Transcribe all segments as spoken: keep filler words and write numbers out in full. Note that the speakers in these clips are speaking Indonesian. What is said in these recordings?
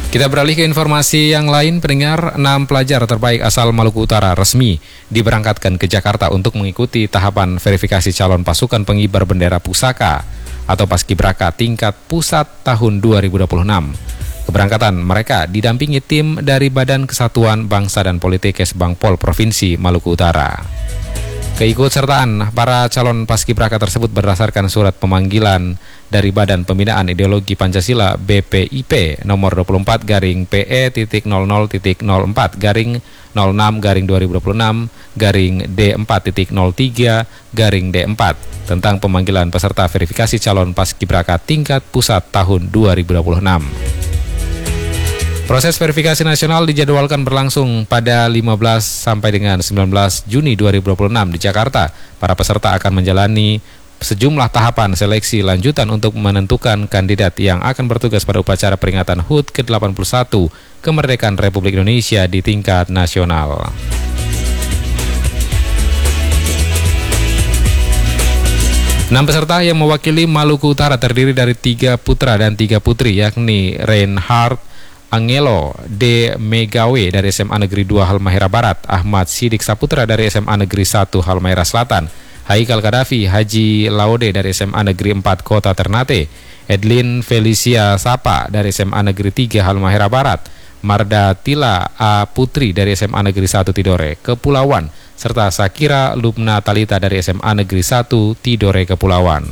Kita beralih ke informasi yang lain, pendengar. Enam pelajar terbaik asal Maluku Utara resmi diberangkatkan ke Jakarta untuk mengikuti tahapan verifikasi calon pasukan pengibar bendera pusaka atau Paskibraka tingkat pusat tahun dua ribu dua puluh enam. Keberangkatan mereka didampingi tim dari Badan Kesatuan Bangsa dan Politikes Bangpol Provinsi Maluku Utara. Keikutsertaan para calon paskibraka tersebut berdasarkan surat pemanggilan dari Badan Pembinaan Ideologi Pancasila B P I P nomor dua puluh empat garing P E nol nol nol empat garing nol enam garing dua ribu dua puluh enam garing D empat nol tiga garing D empat tentang pemanggilan peserta verifikasi calon paskibraka tingkat pusat tahun dua ribu dua puluh enam. Proses verifikasi nasional dijadwalkan berlangsung pada lima belas sampai dengan sembilan belas Juni dua ribu dua puluh enam di Jakarta. Para peserta akan menjalani sejumlah tahapan seleksi lanjutan untuk menentukan kandidat yang akan bertugas pada upacara peringatan H U T ke delapan puluh satu Kemerdekaan Republik Indonesia di tingkat nasional. Enam peserta yang mewakili Maluku Utara terdiri dari tiga putra dan tiga putri, yakni Reinhard Angelo D. Megawe dari S M A Negeri dua Halmahera Barat, Ahmad Sidik Saputra dari S M A Negeri satu Halmahera Selatan, Haikal Kadafi Haji Laude dari S M A Negeri empat Kota Ternate, Edlin Felicia Sapa dari S M A Negeri tiga Halmahera Barat, Marda Tila A. Putri dari S M A Negeri satu Tidore, Kepulauan, serta Sakira Lubna Talita dari S M A Negeri satu Tidore, Kepulauan.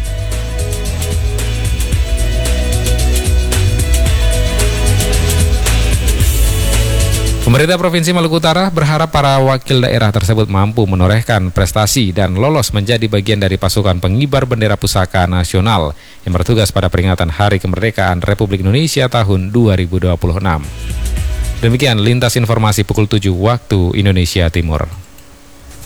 Pemerintah Provinsi Maluku Utara berharap para wakil daerah tersebut mampu menorehkan prestasi dan lolos menjadi bagian dari pasukan pengibar bendera pusaka nasional yang bertugas pada peringatan Hari Kemerdekaan Republik Indonesia tahun dua ribu dua puluh enam. Demikian lintas informasi pukul tujuh waktu Indonesia Timur.